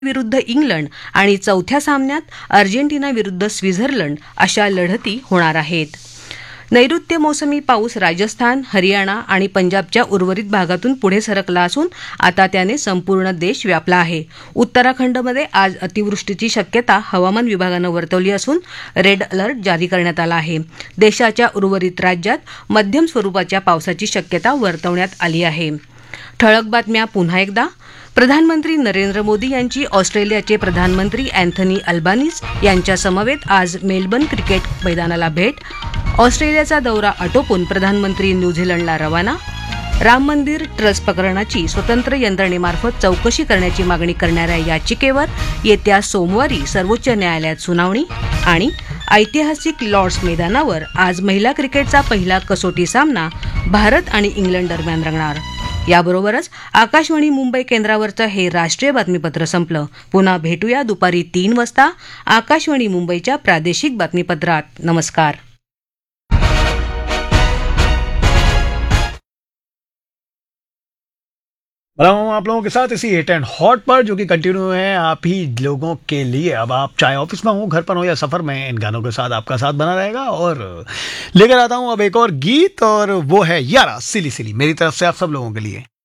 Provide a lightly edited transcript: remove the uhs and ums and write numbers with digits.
विरुद्ध इंग्लंड आणि चौथ्या सामन्यात अर्जेंटिना विरुद्ध स्वित्झर्लंड अशा लढती होणार आहेत. नैऋत्य मोसमी पाऊस राजस्थान, हरियाणा आणि पंजाबच्या उर्वरित भागातून पुढे सरकला असून आता त्याने संपूर्ण देश व्यापला आहे. उत्तराखंडमध्ये आज अतिवृष्टीची शक्यता हवामान विभागानं वर्तवली असून रेड अलर्ट जारी करण्यात आला आहे. देशाच्या उर्वरित राज्यात मध्यम स्वरूपाच्या पावसाची शक्यता वर्तवण्यात आली आहे. ठळक बातम्या पुन्हा एकदा. प्रधानमंत्री नरेंद्र मोदी यांची ऑस्ट्रेलियाचे प्रधानमंत्री अँथनी अल्बानीज यांच्या समवेत आज मेलबर्न क्रिकेट मैदानाला भेट. ऑस्ट्रेलियाचा दौरा आटोपून प्रधानमंत्री न्यूझीलंडला रवाना. राम मंदिर ट्रस्ट प्रकरणाची स्वतंत्र यंत्रणेमार्फत चौकशी करण्याची मागणी करणाऱ्या याचिकेवर येत्या सोमवारी सर्वोच्च न्यायालयात सुनावणी. आणि ऐतिहासिक लॉर्ड्स मैदानावर आज महिला क्रिकेटचा पहिला कसोटी सामना भारत आणि इंग्लंड दरम्यान रंगणार. याबरोबरच आकाशवाणी मुंबई केंद्रावरचं हे राष्ट्रीय बातमीपत्र संपलं. पुन्हा भेटूया दुपारी 3 वाजता आकाशवाणी मुंबईच्या प्रादेशिक बातमीपत्रात. नमस्कार. मैं हूं आप लोगों के साथ इसी हिट एंड हॉट पर, जो कि कंटिन्यू है आप ही लोगों के लिए. अब आप चाहे ऑफिस में हो, घर पर हो या सफर में, इन गानों के साथ आपका साथ बना रहेगा. और लेकर आता हूं अब एक और गीत, और वो है यारा सिली सिली, मेरी तरफ से आप सब लोगों के लिए.